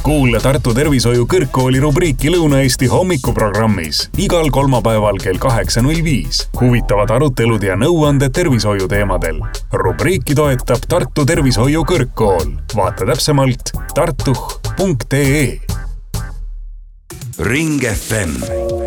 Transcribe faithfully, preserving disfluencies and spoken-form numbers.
Kuule Tartu Tervishoiu Kõrgkooli rubriiki Lõuna-Eesti hommikuprogrammis igal kolmapäeval kell kaheksa null viis. Huvitavad arutelud ja nõuanded tervishoiu teemadel. Rubriiki toetab Tartu Tervishoiu Kõrgkool. Vaata täpsemalt tartuh punkt ee. Ring F M